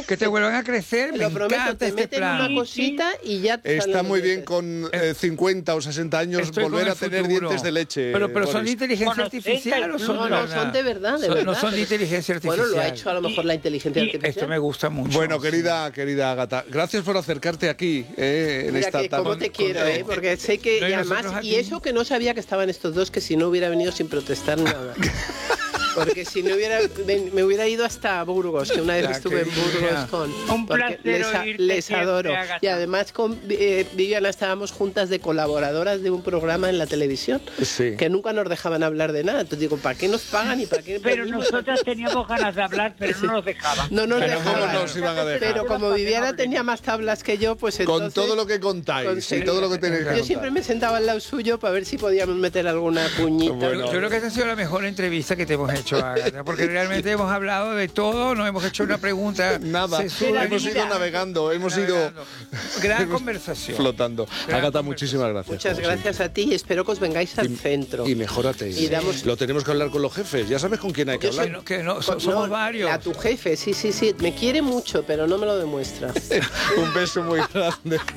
que te vuelvan a crecer. Me Lo prometo, encanta te este meten plan. una cosita y ya te Está salen muy los bien dientes. con 50 o 60 años Estoy volver con a el tener futuro. dientes de leche. Pero son de Boris. inteligencia Bueno, artificial o son de No, verdad. son de verdad, de verdad. No son de inteligencia artificial. Bueno, lo ha hecho a lo mejor la inteligencia artificial. Esto me gusta mucho. Bueno, querida Ágata, gracias por acercarte aquí en Mira esta que cómo te quiero, porque sé que No, y y además, nosotros y aquí- eso que no sabía que estaban estos dos, que si no hubiera venido sin protestar nada. Porque si no me hubiera ido hasta Burgos, que una vez Ya, estuve en Burgos querida. con... Un porque placer oírte les siempre, adoro. Ágata. Y además con Viviana estábamos juntas de colaboradoras de un programa en la televisión, Sí. que nunca nos dejaban hablar de nada. Entonces digo, ¿para qué nos pagan y para qué Pero venimos? nosotras teníamos ganas de hablar, pero no nos dejaban. No nos Pero dejaban. ¿cómo nos iban a dejar? Pero como Viviana tenía más tablas que yo, pues Con entonces... todo lo que contáis y conseguí. todo lo que tenéis que Yo contar. siempre me sentaba al lado suyo para ver si podíamos meter alguna cuñita. Bueno. Yo creo que esta ha sido la mejor entrevista que te hemos hecho, Ágata, porque realmente hemos hablado de todo, no hemos hecho una pregunta. Nada, sesuda, hemos ido navegando, hemos ido Gran conversación. flotando. Gran Ágata, conversación. muchísimas gracias. Muchas como gracias a ti y espero que os vengáis al centro. Y mejórate. Y damos- Lo tenemos que hablar con los jefes. Ya sabes con quién hay que Yo hablar. Que no, No, somos varios. A tu jefe, sí. Me quiere mucho, pero no me lo demuestra. Un beso muy grande.